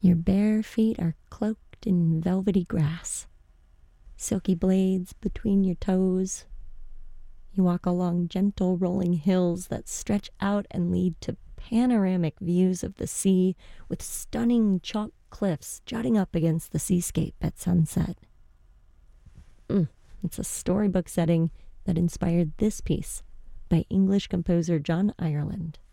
Your bare feet are cloaked in velvety grass, silky blades between your toes. You walk along gentle rolling hills that stretch out and lead to panoramic views of the sea with stunning chalk cliffs jutting up against the seascape at sunset. It's a storybook setting that inspired this piece by English composer John Ireland.